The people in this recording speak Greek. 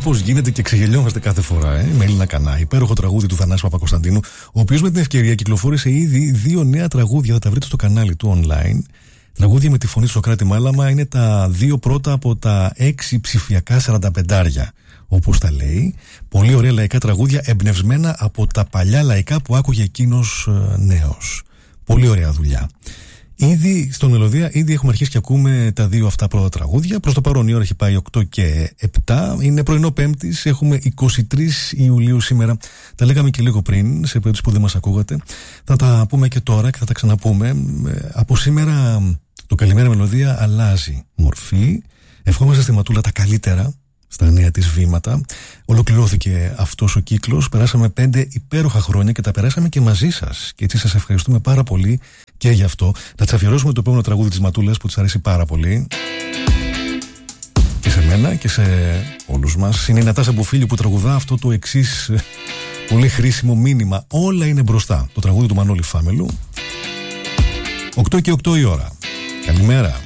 Πώς γίνεται και ξεγελιόμαστε κάθε φορά, με Έλληνα Κανά. Υπέροχο τραγούδι του Θανάση Παπακοσταντίνου, ο οποίος με την ευκαιρία κυκλοφόρησε ήδη 2 νέα τραγούδια. Θα τα βρείτε στο κανάλι του online. Τραγούδια με τη φωνή του Σωκράτη Μάλαμα. Είναι τα 2 πρώτα από τα 6 ψηφιακά 45άρια, όπως τα λέει. Πολύ ωραία λαϊκά τραγούδια, εμπνευσμένα από τα παλιά λαϊκά που άκουγε εκείνος νέος. Πολύ ωραία δουλειά. Ήδη στο Μελωδία, ήδη έχουμε αρχίσει και ακούμε τα 2 αυτά πρώτα τραγούδια. Προς το παρόν η ώρα έχει πάει 8 και 7. Είναι πρωινό Πέμπτης, έχουμε 23 Ιουλίου σήμερα. Τα λέγαμε και λίγο πριν, σε περίπτωση που δεν μας ακούγατε. Θα τα πούμε και τώρα και θα τα ξαναπούμε. Από σήμερα το Καλημέρα Μελωδία αλλάζει μορφή. Ευχόμαστε στη Ματούλα τα καλύτερα στα νέα της βήματα. Ολοκληρώθηκε αυτός ο κύκλος. Περάσαμε 5 υπέροχα χρόνια και τα περάσαμε και μαζί σας. Και έτσι σας ευχαριστούμε πάρα πολύ και γι' αυτό. Να της αφιερώσουμε το επόμενο τραγούδι της Ματούλας που της αρέσει πάρα πολύ. Και σε μένα και σε όλους μας. Είναι η Νατάσα Μπουφίλιου που τραγουδά αυτό το εξής πολύ χρήσιμο μήνυμα. Όλα είναι μπροστά. Το τραγούδι του Μανώλη Φάμελου. 8 και 8 η ώρα. Καλημέρα.